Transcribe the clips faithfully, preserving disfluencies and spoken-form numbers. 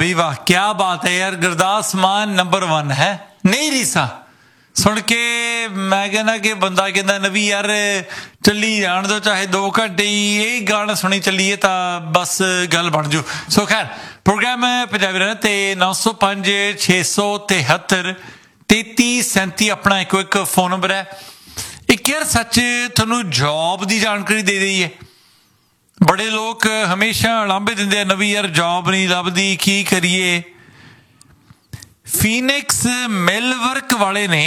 ਵੀ ਵਾਹ ਕਿਆ ਬਾਤ ਹੈ ਯਾਰ ਗੁਰਦਾਸ ਮਾਨ ਨੰਬਰ वन ਹੈ ਨਹੀਂ ਰੀਸਾ ਸੁਣ ਕੇ ਮੈਂ ਕਹਿੰਦਾ ਕਿ ਬੰਦਾ ਕਹਿੰਦਾ ਨਵੀ ਯਾਰ ਚੱਲੀ ਜਾਣ ਦੋ ਚਾਹੇ ਦੋ ਘੰਟੇ ਹੀ ਇਹ ਗਾਣਾ ਸੁਣੀ ਚੱਲੀਏ ਤਾਂ ਬਸ ਗੱਲ ਬਣ ਜੂ ਸੋ ਖੈਰ ਪ੍ਰੋਗਰਾਮ ਪੰਜਾਬੀ ਰਹਿਣਾ ਤੇ ਨੌ ਸੌ ਪੰਜ ਛੇ ਸੌ ਤਿਹੱਤਰ ਤੇਤੀ ਸੈਂਤੀ ਆਪਣਾ ਇੱਕੋ ਇੱਕ ਫੋਨ ਨੰਬਰ ਹੈ ਇੱਕ ਯਾਰ ਸੱਚ ਤੁਹਾਨੂੰ ਜੋਬ ਦੀ ਜਾਣਕਾਰੀ ਦੇ ਦਈਏ ਬੜੇ ਲੋਕ ਹਮੇਸ਼ਾ ਲਾਂਭੇ ਦਿੰਦੇ ਆ ਨਵੀਂ ਯਾਰ ਜੋਬ ਨਹੀਂ ਲੱਭਦੀ ਕੀ ਕਰੀਏ ਫੀਨਿਕਸ ਮਿਲ ਵਰਕ ਵਾਲੇ ਨੇ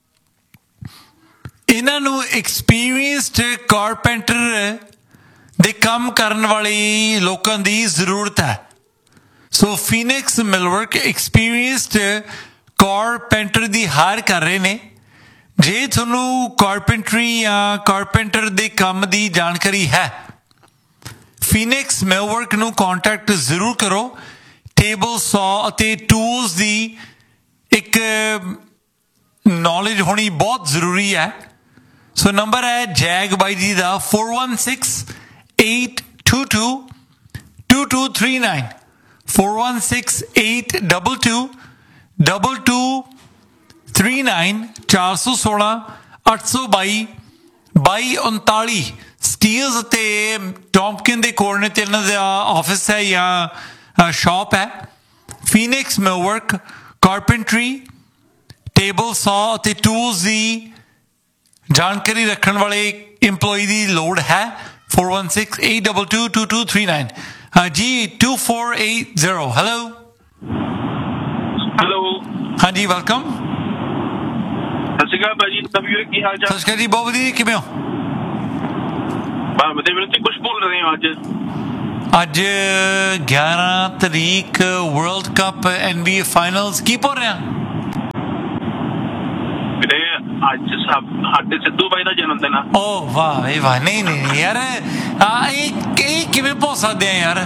ਇਹਨਾਂ ਨੂੰ ਐਕਸਪੀਰੀਅੰਸਡ ਕਾਰਪੈਂਟਰ ਦੇ ਕੰਮ ਕਰਨ ਵਾਲੇ ਲੋਕਾਂ ਦੀ ਜ਼ਰੂਰਤ ਹੈ ਸੋ ਫੀਨਿਕਸ ਮਿਲ ਵਰਕ ਐਕਸਪੀਰੀਅੰਸਡ ਕਾਰਪੈਂਟਰ ਦੀ ਹਾਇਰ ਕਰ ਰਹੇ ਨੇ ਜੇ ਤੁਹਾਨੂੰ ਕਾਰਪੈਂਟਰੀ ਜਾਂ ਕਾਰਪੈਂਟਰ ਦੇ ਕੰਮ ਦੀ ਜਾਣਕਾਰੀ ਹੈ ਫੀਨਿਕਸ ਮਿਲ ਵਰਕ ਨੂੰ ਕੰਟੈਕਟ ਜ਼ਰੂਰ ਕਰੋ ਟੇਬਲ ਸੌ ਅਤੇ ਟੂਲਸ ਦੀ ਇੱਕ ਨੌਲੇਜ ਹੋਣੀ ਬਹੁਤ ਜ਼ਰੂਰੀ ਹੈ ਸੋ ਨੰਬਰ ਹੈ ਜੈਗ ਬਾਈ ਜੀ ਦਾ four one six eight two two two two three nine four one six eight two two two two three nine ਚਾਰ ਸੌ ਸੋਲਾਂ ਅੱਠ ਸੌ ਬਾਈ ਬਾਈ ਉਨਤਾਲੀ ਸਟੀਲਸ ਅਤੇ ਟੌਂਪਕਿਨ ਦੇ ਕੋਲ ਨੇ ਤੇ ਇਹਨਾਂ ਦਾ ਆਫਿਸ ਹੈ ਜਾਂ ਸ਼ਾਪ ਹੈ ਫੀਨਿਕਸ ਮਿਲ ਵਰਕ ਕਾਰਪੈਂਟਰੀ ਟੇਬਲ ਸੌ ਅਤੇ ਟੂਲਸ ਦੀ ਜਾਣਕਾਰੀ ਰੱਖਣ ਵਾਲੇ ਇੰਪਲੋਈ ਦੀ ਲੋੜ ਹੈ four one six eight two two two two three nine ਜੀ two four eight zero hello hello ਹਾਂਜੀ ਵੈਲਕਮ ਸਤਿ ਸ਼੍ਰੀ ਅਕਾਲ ਭਾਜੀ ਤਬੀਅਤ ਕੀ ਹਾਲ ਚਾਲ ਸਤਿ ਸ਼੍ਰੀ ਅਕਾਲ ਜੀ ਬਹੁਤ ਵਧੀਆ ਕਿਵੇਂ ਹੋ ਬਾ ਮਤੇ ਵੀਰ ਤੁਸੀਂ ਕੁਝ ਬੋਲ ਰਹੇ ਹੋ ਅੱਜ ਅੱਜ ਗਿਆਰਾਂ ਤਰੀਕ world cup N B A finals ਕੀ ਬੋਲ ਰਿਹਾ ਵੀਰੇ ਅੱਜ ਸਭ ਸਾਡੇ ਸਿੱਧੂ ਬਾਈ ਦਾ ਜਨਮ ਦਿਨ ਆ ਓ ਵਾਹ ਵੇ ਵਾਹ ਨਹੀਂ ਨਹੀਂ ਯਾਰ ਆ ਇਹ ਇਹ ਕਿਵੇਂ ਭੁੱਲ ਸਕਦੇ ਆ ਯਾਰ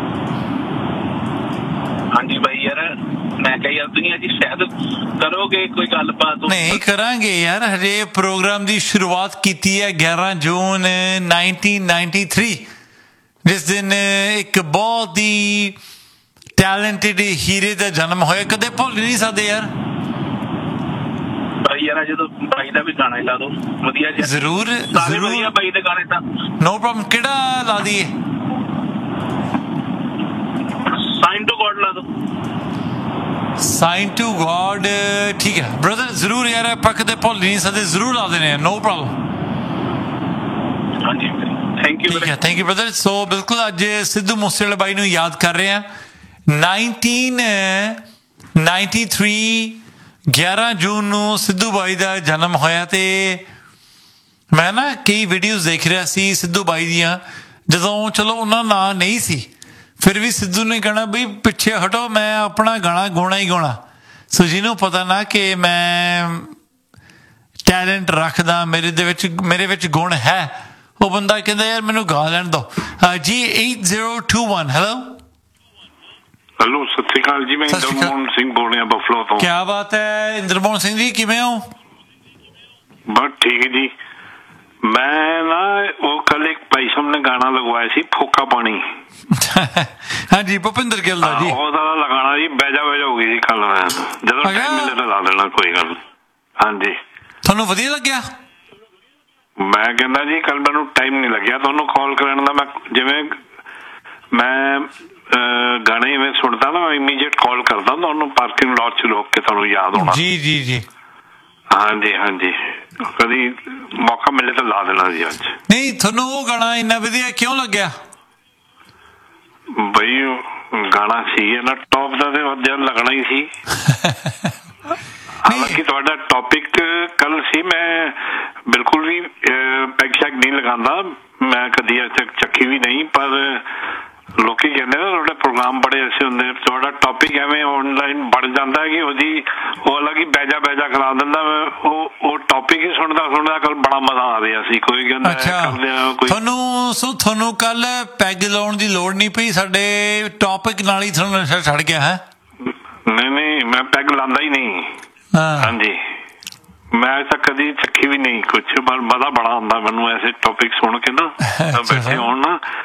ਹਾਂਜੀ ਬਾਈ ਯਾਰ ਮੈਂ ਕਿਹਾ ਯਾਰ ਤੁਸੀਂ ਅੱਜ ਸ਼ਾਇਦ ਕਰੋਗੇ ਕੋਈ ਗੱਲਬਾਤ ਨਹੀਂ ਕਰਾਂਗੇ ਯਾਰ ਹਜੇ ਪ੍ਰੋਗਰਾਮ ਦੀ ਸ਼ੁਰੂਆਤ ਕੀਤੀ ਹੈ ਗਿਆਰਾਂ ਜੂਨ nineteen ninety-three ਜਿਸ ਦਿਨ ਇੱਕ ਬਹੁਤ ਹੀ ਟੈਲੈਂਟਡ ਹੀਰੇ ਦਾ ਜਨਮ ਹੋਇਆ ਕਦੇ ਭੁੱਲ ਨਹੀਂ ਸਕਦੇ ਯਾਰ ਬਾਈ ਯਾਰ ਜਦੋਂ ਬਾਈ ਦਾ ਵੀ ਗਾਣਾ ਲਾ ਦੋ ਵਧੀਆ ਜਿਹਾ ਜ਼ਰੂਰ ਜ਼ਰੂਰ ਬਾਈ ਦੇ ਗਾਣੇ ਤਾਂ ਨੋ ਪ੍ਰੋਬਲਮ ਕਿਹੜਾ ਲਾ ਦਈਏ ਸਾਈਨ ਟੂ ਗॉड ਲਾ ਦੋ ਸਾਈਨ ਟੂ ਗॉड ਠੀਕ ਹੈ ਬ੍ਰਦਰ ਜ਼ਰੂਰ ਯਾਰ ਆਪਾਂ ਕਦੇ ਭੁੱਲ ਨਹੀਂ ਸਕਦੇ ਜ਼ਰੂਰ ਲਾ ਦੇਣੇ ਨੋ ਪ੍ਰੋਬਲਮ ਹਾਂਜੀ ਥੈਂਕ ਯੂ ਠੀਕ ਹੈ ਥੈਂਕ ਯੂ ਬ੍ਰਦਰ ਸੋ ਬਿਲਕੁਲ ਅੱਜ ਸਿੱਧੂ ਮੂਸੇਵਾਲੇ ਬਾਈ ਨੂੰ ਯਾਦ ਕਰ ਰਹੇ ਹਾਂ nineteen ninety-three ਗਿਆਰਾਂ ਜੂਨ ਨੂੰ ਸਿੱਧੂ ਬਾਈ ਦਾ ਜਨਮ ਹੋਇਆ ਤੇ ਮੈਂ ਨਾ ਕਈ ਵੀਡੀਓਜ਼ ਦੇਖ ਰਿਹਾ ਸੀ ਸਿੱਧੂ ਬਾਈ ਦੀਆਂ ਜਦੋਂ ਚਲੋ ਉਹਨਾਂ ਨਾਂ ਨਹੀਂ ਸੀ ਫਿਰ ਵੀ ਸਿੱਧੂ ਨੇ ਕਹਿਣਾ ਬਈ ਪਿੱਛੇ ਹਟੋ ਮੈਂ ਆਪਣਾ ਗਾਣਾ ਗਾਉਣਾ ਹੀ ਗਾਉਣਾ ਸੋ ਜਿਹਨੂੰ ਪਤਾ ਨਾ ਕਿ ਮੈਂ ਟੈਲੈਂਟ ਰੱਖਦਾ ਮੇਰੇ ਦੇ ਵਿੱਚ ਮੇਰੇ ਵਿੱਚ ਗੁਣ ਹੈ ਉਹ ਬੰਦਾ ਕਹਿੰਦਾ ਯਾਰ ਮੈਨੂੰ ਗਾ ਲੈਣ ਦੋ ਜੀ eight zero two one hello hello ਸਤਿ ਸ਼੍ਰੀ ਅਕਾਲ ਜੀ ਮੈਂ ਇੰਦਰਮੋਹਨ ਸਿੰਘ ਬੋਲ ਰਿਹਾ ਬਫਲੋ ਤੋਂ ਕਿਆ ਬਾਤ ਹੈ ਇੰਦਰਮੋਹਨ ਸਿੰਘ ਜੀ ਕਿਵੇਂ ਹੋ ਬਸ ਠੀਕ ਹੈ ਜੀ ਮੈਂ ਨਾ ਉਹ ਕੱਲ ਇੱਕ ਭਾਈ ਸਾਹਿਬ ਨੇ ਗਾਣਾ ਲਗਵਾਇਆ ਸੀ ਫੋਕਾ ਪਾਣੀ ਹਾਂਜੀ ਭੁਪਿੰਦਰ ਗਿੱਲ ਦਾ ਜੀ ਉਹ ਸਾਰਾ ਲਗਾਣਾ ਜੀ ਬੈਜਾ ਬੈਜਾ ਹੋ ਗਈ ਸੀ ਕੱਲ ਮੈਂ ਜਦੋਂ ਟਾਈਮ ਮਿਲੇ ਤਾਂ ਲਾ ਦੇਣਾ ਕੋਈ ਗੱਲ ਹਾਂਜੀ ਤੁਹਾਨੂੰ ਵਧੀਆ ਲੱਗਿਆ ਮੈਂ ਕਹਿੰਦਾ ਜੀ ਕੱਲ ਮੈਨੂੰ ਟਾਈਮ ਨਹੀਂ ਲੱਗਿਆ ਤੁਹਾਨੂੰ ਕਾਲ ਕਰਨ ਦਾ ਮੈਂ ਜਿਵੇਂ ਮੈਂ ਗਾਣੇ ਮੈਂ ਸੁਣਦਾ ਨਾ ਮੈਂ ਇਮੀਡੀਏਟ ਕਾਲ ਕਰਦਾ ਤੁਹਾਨੂੰ ਪਾਰਕਿੰਗ ਲੋਟ ਚ ਰੋਕ ਕੇ ਤੁਹਾਨੂੰ ਯਾਦ ਹੋਣਾ ਜੀ ਜੀ ਜੀ ਹਾਂਜੀ ਹਾਂਜੀ ਕਦੀ ਮੌਕਾ ਮਿਲੇ ਤਾਂ ਲਾ ਦੇਣਾ ਜੀ ਅੱਜ ਨਹੀਂ ਤੁਹਾਨੂੰ ਉਹ ਗਾਣਾ ਇੰਨਾ ਵਧੀਆ ਕਿਉਂ ਲੱਗਿਆ ਬਈ ਗਾਣਾ ਸੀ ਨਾ ਟੌਪ ਦਾ ਤੇ ਵਧੀਆ ਲੱਗਣਾ ਹੀ ਸੀ ਹਾਲਾਂਕਿ ਤੁਹਾਡਾ ਟੌਪਿਕ ਕੱਲ ਸੀ ਮੈਂ ਬਿਲਕੁਲ ਵੀ ਪੈਗ ਸ਼ੈਗ ਨਹੀਂ ਲਗਾਉਂਦਾ ਮੈਂ ਕਦੀ ਅੱਜ ਤੱਕ ਚੱਕੀ ਵੀ ਨਹੀਂ ਪਰ ਲੋਕੀ ਕਹਿੰਦੇ ਨਾ ਤੁਹਾਡੇ ਪ੍ਰੋਗਰਾਮ ਬੜੇ ਐਸੇ ਹੁੰਦੇ ਤੁਹਾਡਾ ਟੌਪਿਕ ਐਵੇਂ ਆਨਲਾਈਨ ਬਣ ਜਾਂਦਾ ਕਿ ਉਹਦੀ ਉਹ ਅਲੱਗ ਹੀ ਬੈਜਾ ਬੈਜਾ ਕਰਾ ਦਿੰਦਾ ਉਹ ਉਹ ਟੌਪਿਕ ਹੀ ਸੁਣਦਾ ਸੁਣਦਾ ਕੱਲ ਬੜਾ ਮਜ਼ਾ ਆ ਰਿਹਾ ਸੀ ਕੋਈ ਕਹਿੰਦਾ ਤੁਹਾਨੂੰ ਸੋ ਤੁਹਾਨੂੰ ਕੱਲ ਪੈਗ ਲਾਉਣ ਦੀ ਲੋੜ ਨਹੀਂ ਪਈ ਸਾਡੇ ਟੌਪਿਕ ਨਾਲ ਹੀ ਤੁਹਾਨੂੰ ਨਸ਼ਾ ਛੱਡ ਗਿਆ ਹੈ ਨਹੀਂ ਨਹੀਂ ਮੈਂ ਪੈਗ ਲਾਉਂਦਾ ਹੀ ਨਹੀਂ ਹਾਂਜੀ ਮੈਂ ਤਾਂ ਕਦੀ ਚੱਕੀ ਵੀ ਨਹੀਂ ਕੁਛ ਪਰ ਮਜ਼ਾ ਬੜਾ ਆਉਂਦਾ ਮੈਨੂੰ ਐਸੇ ਟੌਪਿਕ ਸੁਣ ਕੇ ਨਾ ਬੈਠੇ ਹੋਣ ਨਾ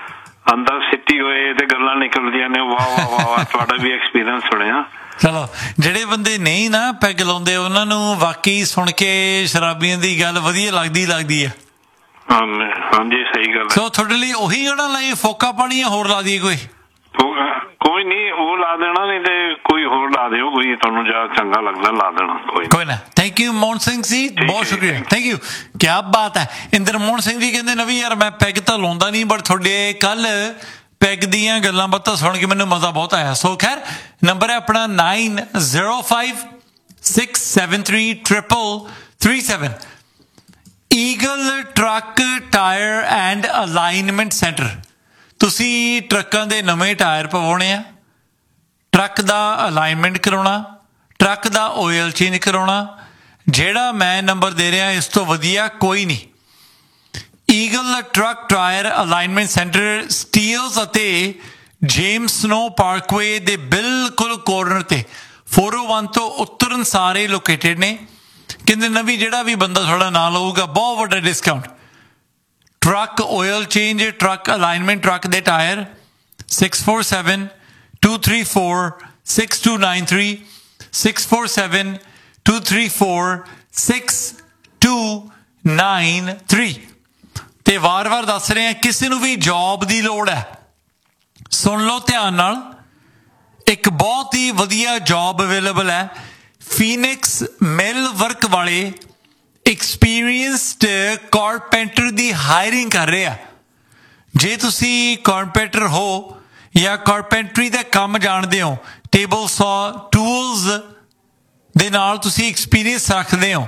ਅੰਦਰ ਸਿੱਟੀ ਹੋਏ ਤੇ ਗੱਲਾਂ ਨਿਕਲਦੀਆਂ ਨੇ। ਵਾਹ ਵਾਹ ਵਾਹ ਵਾਹ, ਤੁਹਾਡਾ ਵੀ ਐਕਸਪੀਰੀਅੰਸ ਸੁਣਿਆ। ਚਲੋ, ਜਿਹੜੇ ਬੰਦੇ ਨਹੀਂ ਨਾ ਪੈਗ ਲਾਉਂਦੇ ਉਹਨਾਂ ਨੂੰ ਵਾਕਈ ਸੁਣ ਕੇ ਸ਼ਰਾਬੀਆਂ ਦੀ ਗੱਲ ਵਧੀਆ ਲੱਗਦੀ ਲੱਗਦੀ ਆ। ਹਾਂਜੀ ਸਹੀ ਗੱਲ। ਸੋ ਤੁਹਾਡੇ ਲਈ ਉਹੀ ਉਹਨਾਂ ਲਈ ਫੋਕਾ ਪਾਣੀ ਹੋਰ ਲਾ ਦਈਏ ਕੋਈ? ਕੋਈ ਨਹੀਂ, ਉਹ ਲਾ ਦੇਣਾ, ਨਹੀਂ ਤੇ ਕੋਈ ਹੋਰ ਲਾ ਦਿਓ, ਕੋਈ ਤੁਹਾਨੂੰ ਜਿਆਦਾ ਚੰਗਾ ਲੱਗਦਾ ਲਾ ਦੇਣਾ। ਕੋਈ ਕੋਈ ਨਾ। ਥੈਂਕ ਯੂ ਮੋਹਨ ਸਿੰਘ ਜੀ, ਬਹੁਤ ਸ਼ੁਕਰੀਆ, ਥੈਂਕ ਯੂ। ਕਿਆ ਬਾਤ ਹੈ। ਇੰਦਰ ਮੋਹਨ ਸਿੰਘ ਜੀ ਕਹਿੰਦੇ ਨਵੀਂ ਯਾਰ ਮੈਂ ਪੈਗ ਤਾਂ ਲਾਉਂਦਾ ਨਹੀਂ, ਬਟ ਤੁਹਾਡੇ ਕੱਲ ਪੈਗ ਦੀਆਂ ਗੱਲਾਂ ਬਾਤਾਂ ਸੁਣ ਕੇ ਮੈਨੂੰ ਮਜ਼ਾ ਬਹੁਤ ਆਇਆ। ਸੋ ਖੈਰ, ਨੰਬਰ ਹੈ ਆਪਣਾ nine zero five six seven three triple three seven. Eagle truck tyre and alignment centre. ਤੁਸੀਂ ਟਰੱਕਾਂ ਦੇ ਨਵੇਂ ਟਾਇਰ ਪਵਾਉਣੇ ਆ, ਟਰੱਕ ਦਾ ਅਲਾਈਨਮੈਂਟ ਕਰਾਉਣਾ, ਟਰੱਕ ਦਾ ਓਇਲ ਚੇਂਜ ਕਰਾਉਣਾ, ਜਿਹੜਾ ਮੈਂ ਨੰਬਰ ਦੇ ਰਿਹਾ ਇਸ ਤੋਂ ਵਧੀਆ ਕੋਈ ਨਹੀਂ। Eagle truck tyre alignment centre Steeles ਅਤੇ ਜੇਮਸ ਸਨੋ ਪਾਰਕਵੇ ਦੇ ਬਿਲਕੁਲ ਕੋਰਨਰ ਤੇ ਚਾਰ ਸੌ ਇੱਕ ਤੋਂ ਉਤਰਨ ਸਾਰੇ ਲੋਕੇਟਡ ਨੇ। ਕਹਿੰਦੇ ਨਵੀਂ ਜਿਹੜਾ ਵੀ ਬੰਦਾ ਤੁਹਾਡਾ ਨਾਂ ਲਊਗਾ ਬਹੁਤ ਵੱਡਾ discount. Truck oil change, truck alignment, truck ਦੇ tyre six four seven two three four six to nine three six four seven two three four six to nine three. ਤੇ ਵਾਰ-ਵਾਰ ਦੱਸ ਰਹੇ ਆ, ਕਿਸੇ ਨੂੰ ਵੀ ਜੌਬ ਦੀ ਲੋੜ ਹੈ ਸੁਣ ਲਓ ਧਿਆਨ ਨਾਲ, ਇੱਕ ਬਹੁਤ ਹੀ ਵਧੀਆ ਜੌਬ ਅਵੇਲੇਬਲ ਹੈ। ਫੀਨਿਕਸ ਮਿਲ ਵਰਕ ਵਾਲੇ ਐਕਸਪੀਰੀਅੰਸਡ ਕਾਰਪੈਂਟਰ ਦੀ ਹਾਇਰਿੰਗ ਕਰ ਰਹੇ ਆ। ਜੇ ਤੁਸੀਂ ਕਾਰਪੈਂਟਰ ਹੋ ਜਾਂ ਕਾਰਪੈਂਟਰੀ ਦਾ ਕੰਮ ਜਾਣਦੇ ਹੋ, ਟੇਬਲ ਸੌ ਟੂਲਸ ਦੇ ਨਾਲ ਤੁਸੀਂ ਐਕਸਪੀਰੀਅੰਸ ਰੱਖਦੇ ਹੋ,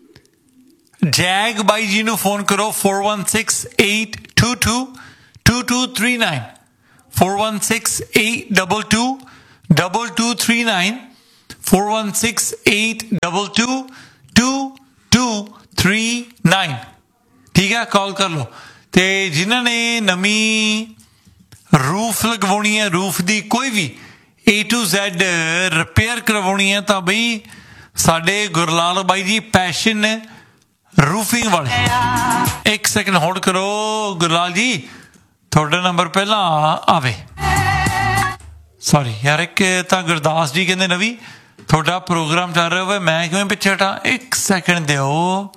ਜੈਗ ਬਾਈ ਜੀ ਨੂੰ ਫੋਨ ਕਰੋ four one six eight two two two two three nine four one six eight two two two two three nine four one six eight two two two two three nine। ਠੀਕ ਹੈ, ਕਾਲ ਕਰ ਲਓ। ਤੇ ਜਿਨ੍ਹਾਂ ਨੇ ਨਵੀਂ roof ਲਗਵਾਉਣੀ ਹੈ, ਰੂਫ ਦੀ ਕੋਈ ਵੀ A to Z ਰਿਪੇਅਰ ਕਰਵਾਉਣੀ ਹੈ, ਤਾਂ ਬਈ ਸਾਡੇ ਗੁਰਲਾਲ ਬਾਈ ਜੀ ਪੈਸ਼ਨ ਰੂਫਿੰਗ ਵਾਲੇ। ਇੱਕ ਸੈਕਿੰਡ ਹੋਲਡ ਕਰੋ ਗੁਰਲਾਲ ਜੀ, ਤੁਹਾਡਾ ਨੰਬਰ ਪਹਿਲਾਂ ਆਵੇ। ਸੌਰੀ ਯਾਰ, ਇੱਕ ਤਾਂ ਗੁਰਦਾਸ ਜੀ ਕਹਿੰਦੇ ਨਵੀਂ ਤੁਹਾਡਾ ਪ੍ਰੋਗਰਾਮ ਚੱਲ ਰਿਹਾ ਹੋਵੇ, ਮੈਂ ਕਿਵੇਂ ਪਿੱਛੇ ਹਟਾਂ? ਇੱਕ ਸੈਕਿੰਡ ਦਿਓ।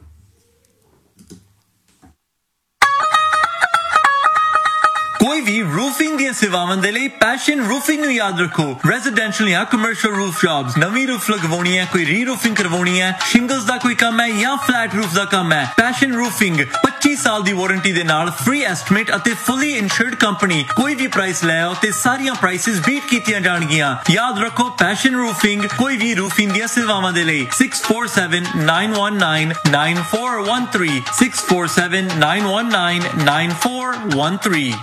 ਕੋਈ ਵੀ ਰੂਫਿੰਗ ਦੀਆਂ ਸੇਵਾਵਾਂ ਦੇ ਲਈ ਪੈਸ਼ਨ ਰੂਫਿੰਗ ਨੂੰ ਯਾਦ ਰੱਖੋ। ਰੈਜ਼ੀਡੈਂਸ਼ੀਅਲ ਜਾਂ ਕਮਰਸ਼ੀਅਲ ਰੂਫ ਜੌਬਸ, ਨਵੀਂ ਰੂਫ ਲਗਵਾਉਣੀ ਹੈ, ਕੋਈ ਰੀ ਰੂਫਿੰਗ ਕਰਵਾਉਣੀ ਹੈ, ਸ਼ਿੰਗਲਸ ਦਾ ਕੋਈ ਕੰਮ ਹੈ ਜਾਂ ਫਲੈਟ ਰੂਫ ਦਾ ਕੰਮ ਹੈ, ਪੈਸ਼ਨ ਰੂਫਿੰਗ ਪੱਚੀ ਸਾਲ ਦੀ ਵਾਰੰਟੀ ਦੇ ਨਾਲ ਫ੍ਰੀ ਐਸਟੀਮੇਟ ਅਤੇ ਫੁੱਲੀ ਇੰਸ਼ੋਰਡ ਕੰਪਨੀ। ਕੋਈ ਵੀ ਪ੍ਰਾਈਸ ਲੈ ਆਓ ਤੇ ਸਾਰੀਆਂ ਪ੍ਰਾਈਸਿਸ ਬੀਟ ਕੀਤੀਆਂ ਜਾਣਗੀਆਂ। ਯਾਦ ਰੱਖੋ, ਪੈਸ਼ਨ ਰੂਫਿੰਗ ਕੋਈ ਵੀ ਰੂਫਿੰਗ ਦੀਆਂ ਸੇਵਾਵਾਂ ਦੇ ਲਈ six four seven nine one nine nine four one three six four seven nine one nine nine four one three।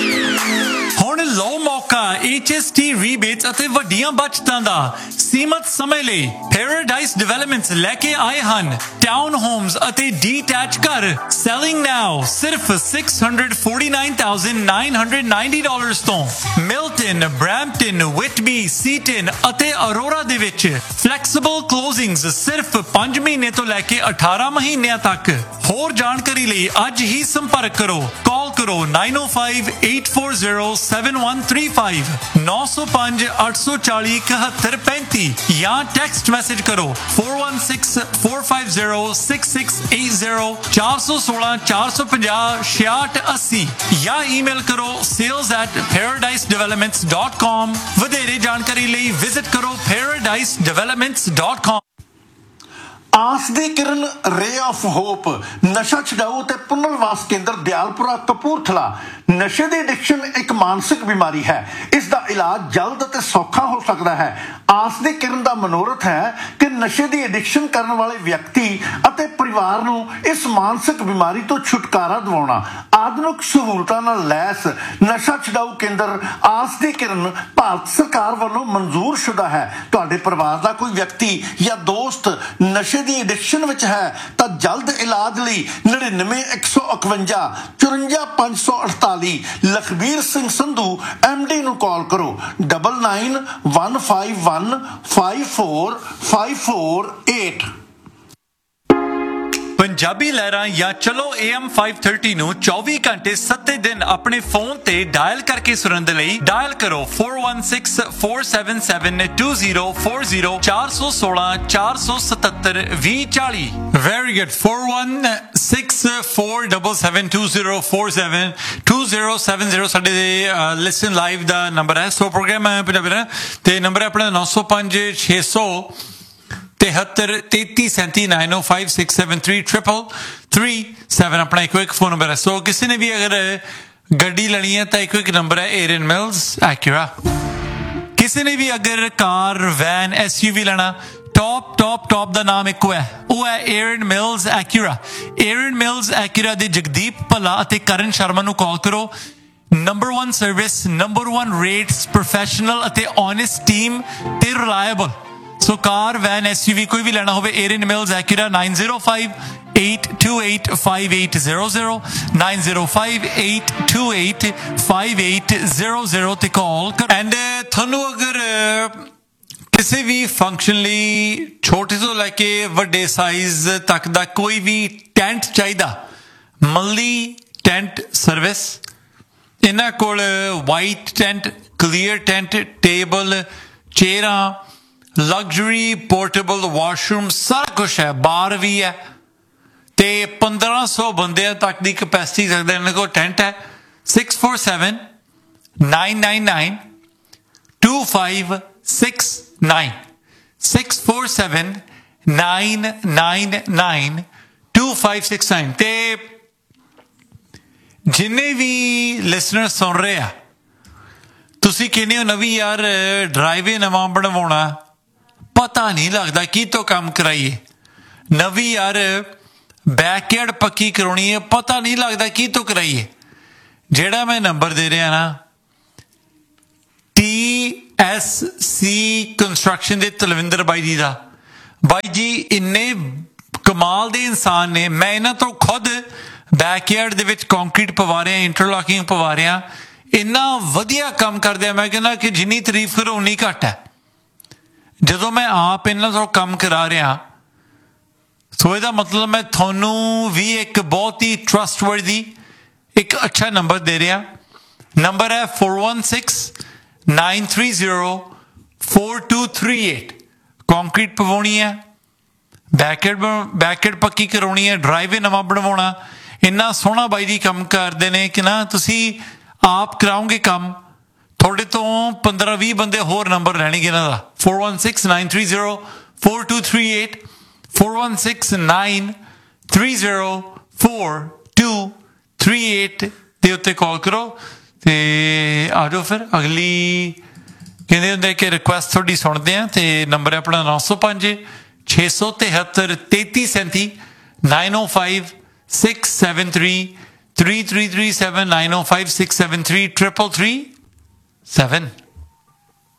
ਹੁਣ ਲਓ ਮੌਕਾ H S T ਰੀਬੇਟਸ ਅਤੇ ਵੱਡੀਆਂ ਬਚਤਾਂ ਦਾ। ਸੀਮਤ ਸਮੇਂ ਲਈ ਪੈਰਾਡਾਈਸ ਡਿਵੈਲਪਮੈਂਟਸ ਲੈ ਕੇ ਆਏ ਹਨ ਟਾਊਨ ਹੋਮਸ ਅਤੇ ਡੀਟੈਚ ਘਰ। ਸੈਲਿੰਗ ਨਾਓ ਸਿਰਫ six hundred forty-nine thousand nine hundred ninety dollars ਤੋਂ। ਮਿਲਟਨ, ਬਰੈਂਪਟਨ, ਵਿਟਬੀ, ਸੀਟਨ ਅਤੇ ਅਰੋਰਾ ਦੇ ਵਿੱਚ ਫਲੈਕਸੀਬਲ ਕਲੋਜ਼ਿੰਗਸ ਸਿਰਫ ਪੰਜ ਮਹੀਨੇ ਤੋਂ ਲੈ ਕੇ ਅਠਾਰਾਂ ਮਹੀਨਿਆਂ ਤੱਕ। ਹੋਰ ਜਾਣਕਾਰੀ ਲਈ ਅੱਜ ਹੀ ਸੰਪਰਕ ਕਰੋ। ਕਾਲ ਕਰੋ nine oh five eight four zero seven one three five nine oh five eight four zero one one three five ਜਾਂ ਟੈਕਸਟ ਮੈਸੇਜ ਕਰੋ four one six four five zero six six eight zero four one six four five zero six six eight zero ਜਾਂ email ਕਰੋ sales at paradise developments dot com। ਵਧੇਰੇ ਜਾਣਕਾਰੀ ਲਈ visit ਕਰੋ paradise developments dot com। ਆਸ ਦੀ ਕਿਰਨ ਰੇ of hop ਨਸ਼ਾ ਛਡਾਊ ਤੇ ਪੁਨਰਵਾਸ ਕੇਂਦਰ ਦਿਆਲਪੁਰਾ ਕਪੂਰਥਲਾ। ਨਸ਼ੇ ਦੀ ਐਡਿਕਸ਼ਨ ਇੱਕ ਮਾਨਸਿਕ ਬਿਮਾਰੀ ਹੈ, ਇਸ ਦਾ ਇਲਾਜ ਜਲਦ ਅਤੇ ਸੌਖਾ ਹੋ ਸਕਦਾ ਹੈ। ਆਸ ਦੀ ਕਿਰਨ ਦਾ ਮਨੋਰਥ ਹੈ ਕਿ ਨਸ਼ੇ ਦੀ ਐਡਿਕਸ਼ਨ ਕਰਨ ਵਾਲੇ ਵਿਅਕਤੀ ਅਤੇ ਪਰਿਵਾਰ ਨੂੰ ਇਸ ਮਾਨਸਿਕ ਬਿਮਾਰੀ ਤੋਂ ਛੁਟਕਾਰਾ ਦਿਵਾਉਣਾ। ਆਧੁਨਿਕ ਸਹੂਲਤਾਂ ਨਾਲ ਲੈਸ ਨਸ਼ਾ ਛਡਾਊ ਕੇਂਦਰ ਆਸ ਦੀ ਕਿਰਨ ਭਾਰਤ ਸਰਕਾਰ ਵੱਲੋਂ ਮਨਜ਼ੂਰ ਸ਼ੁਦਾ ਹੈ। ਤੁਹਾਡੇ ਪਰਿਵਾਰ ਦਾ ਕੋਈ ਵਿਅਕਤੀ ਜਾਂ ਦੋਸਤ ਨਸ਼ੇ ਦੀ ਐਡਿਕਸ਼ਨ ਵਿੱਚ ਹੈ ਤਾਂ ਜਲਦ ਇਲਾਜ ਲਈ ਨੜਿਨਵੇਂ ਇੱਕ ਸੌ ਇਕਵੰਜਾ ਚੁਰੰਜਾ ਪੰਜ ਸੌ ਅਠਤਾਲੀ ਲਖਬੀਰ ਸਿੰਘ ਸੰਧੂ ਐਮ ਡੀ ਨੂੰ ਕਾਲ ਕਰੋ double nine one five one five four five four eight. Punjabi ਲਹਿਰਾਂ ਜਾਂ ਚਲੋ A M five thirty ਨੂੰ ਚੌਵੀ ਘੰਟੇ ਸੱਤੇ ਦਿਨ ਆਪਣੇ ਫੋਨ ਤੇ ਡਾਇਲ ਕਰਕੇ ਸੁਣਨ ਦੇ ਲਈ ਡਾਇਲ ਕਰੋ four one six four seven seven two zero four zero four one six four seven seven two zero four zero Very good. four one six four seven seven two zero four seven two zero seven zero ਸਾਡੇ ਲਿਸਨ live ਦਾ number ਹੈ। ਸੋ programme ਹੈ ਪੰਜਾਬੀ ਤੇ number ਹੈ ਆਪਣਾ nine oh five six hundred तिहत्तर तैती सैंती nine ओ five six seven three triple three seven अपना एक एक फोन नंबर है। सो किसी ने भी अगर गड्डी लेनी है तो एक एक नंबर है एरियन मिल्स एक्यूरा। किसी ने भी अगर car van S U we लेना टॉप टॉप टॉप का नाम एक है वो है Ariane mills Acura. Ariane mills Acura दे जगदीप भला ਅਤੇ ਕਰਨ ਸ਼ਰਮਾ ਨੂੰ ਕਾਲ ਕਰੋ। Number one service number one rates professional ਅਤੇ ਓਨੈਸਟ ਟੀਮ ਤੇ reliable. So car van S you ਵੀ ਕੋਈ ਵੀ ਲੈਣਾ ਹੋਵੇ ਏਰੀਅਨ mills ਐਕੂਰਾ nine zero five eight two eight five eight zero zero nine zero five eight two eight five eight zero zero ਤੇ ਕਾਲ ਕਰ। And ਤੁਹਾਨੂੰ ਅਗਰ ਕਿਸੇ ਵੀ ਫੰਕਸ਼ਨ ਲਈ ਛੋਟੇ ਤੋਂ ਲੈ ਕੇ ਵੱਡੇ ਸਾਈਜ਼ ਤੱਕ ਦਾ ਕੋਈ ਵੀ ਟੈਂਟ ਚਾਹੀਦਾ ਮੱਲੀ ਟੈਂਟ ਸਰਵਿਸ ਇਹਨਾਂ ਕੋਲ white tent clear tent table ਚੇਅਰਾਂ luxury portable washroom ਸਾਰਾ ਕੁਛ ਹੈ ਬਾਰ ਵੀ ਹੈ ਤੇ ਪੰਦਰਾਂ ਸੌ ਬੰਦਿਆਂ ਤੱਕ ਦੀ ਕਪੈਸਿਟੀ ਰੱਖਦੇ ਇਹਨਾਂ ਕੋਲ ਟੈਂਟ ਹੈ six four seven nine nine nine two five six nine six four seven nine nine nine two five six nine ਤੇ ਜਿੰਨੇ ਵੀ ਲਿਸਨਰ ਸੁਣ ਰਹੇ ਆ ਤੁਸੀਂ ਕਹਿੰਦੇ ਹੋ ਨਵੀਂ ਯਾਰ ਡਰਾਈਵੇ ਨਵਾਂ ਬਣਵਾਉਣਾ ਪਤਾ ਨਹੀਂ ਲੱਗਦਾ ਕੀ ਤੋਂ ਕੰਮ ਕਰਾਈਏ ਨਵੀਂ ਯਾਰ ਬੈਕਯਾਰਡ ਪੱਕੀ ਕਰਾਉਣੀ ਹੈ ਪਤਾ ਨਹੀਂ ਲੱਗਦਾ ਕੀ ਤੋਂ ਕਰਾਈਏ ਜਿਹੜਾ ਮੈਂ ਨੰਬਰ ਦੇ ਰਿਹਾ ਨਾ T S C ਕੰਸਟਰਕਸ਼ਨ ਦੇ ਤਲਵਿੰਦਰ ਬਾਈ ਜੀ ਦਾ ਬਾਈ ਜੀ ਇੰਨੇ ਕਮਾਲ ਦੇ ਇਨਸਾਨ ਨੇ ਮੈਂ ਇਹਨਾਂ ਤੋਂ ਖੁਦ ਬੈਕਯਾਰਡ ਦੇ ਵਿੱਚ ਕੰਕਰੀਟ ਪਵਾ ਰਿਹਾ ਇੰਟਰਲੌਕਿੰਗ ਪਵਾ ਰਿਹਾ ਇੰਨਾ ਵਧੀਆ ਕੰਮ ਕਰਦੇ ਆ ਮੈਂ ਕਹਿੰਦਾ ਕਿ ਜਿੰਨੀ ਤਾਰੀਫ ਕਰੋ ਉਨੀ ਘੱਟ ਹੈ ਜਦੋਂ ਮੈਂ ਆਪ ਇਹਨਾਂ ਤੋਂ ਕੰਮ ਕਰਾ ਰਿਹਾ ਸੋ ਇਹਦਾ ਮਤਲਬ ਮੈਂ ਤੁਹਾਨੂੰ ਵੀ ਇੱਕ ਬਹੁਤ ਹੀ ਟਰਸਟਵਰਦੀ ਇੱਕ ਅੱਛਾ ਨੰਬਰ ਦੇ ਰਿਹਾ ਨੰਬਰ ਹੈ four one six nine three zero four two three eight concrete ਪਵਾਉਣੀ ਹੈ ਬੈਕਯਾਰਡ ਬੈਕਯਾਰਡ ਪੱਕੀ ਕਰਾਉਣੀ ਹੈ ਡਰਾਈਵੇ ਨਵਾਂ ਬਣਵਾਉਣਾ ਇੰਨਾ ਸੋਹਣਾ ਬਾਈ ਜੀ ਕੰਮ ਕਰਦੇ ਨੇ ਕਿ ਨਾ ਤੁਸੀਂ ਆਪ ਕਰਾਉਂਗੇ ਕੰਮ ਤੁਹਾਡੇ ਤੋਂ ਪੰਦਰਾਂ ਵੀਹ ਬੰਦੇ ਹੋਰ ਨੰਬਰ ਲੈਣਗੇ ਇਹਨਾਂ ਦਾ four one six nine three zero four two three eight four one six nine three zero four two three eight ਦੇ ਉੱਤੇ ਕਾਲ ਕਰੋ ਤੇ ਆ ਜਾਓ ਫਿਰ ਅਗਲੀ ਕਹਿੰਦੇ ਹੁੰਦੇ ਕਿ ਰਿਕੁਐਸਟ ਤੁਹਾਡੀ ਸੁਣਦੇ ਆ ਤੇ ਨੰਬਰ ਹੈ ਆਪਣਾ nine oh five six seven three three three three nine oh five six seven three three three three seven nine oh five six seven three three three three seven